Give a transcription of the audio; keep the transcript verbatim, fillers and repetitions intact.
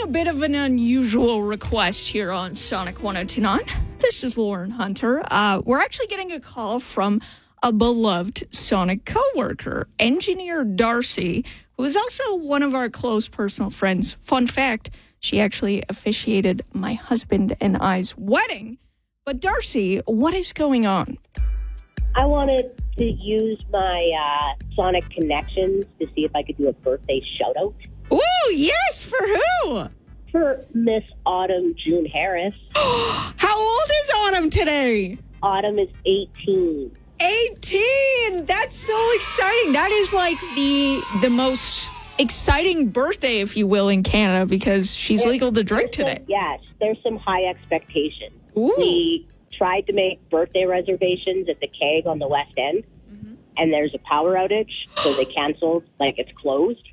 bit of an unusual request here on Sonic one oh two point nine. This is Lauren Hunter. Uh, we're actually getting a call from a beloved Sonic coworker, engineer Darcy, who is also one of our close personal friends. Fun fact, she actually officiated my husband and I's wedding. But Darcy, what is going on? I wanted to use my uh, Sonic connections to see if I could do a birthday shout-out. Ooh, yes, for who? For Miss Autumn June Harris. How old is Autumn today? Autumn is eighteen. eighteen! That's so exciting. That is like the the most exciting birthday, if you will, in Canada because she's There's, legal to drink today. Some, yes, there's some high expectations. Ooh. We tried to make birthday reservations at the Keg on the West End, mm-hmm. and there's a power outage, so they canceled, like it's closed.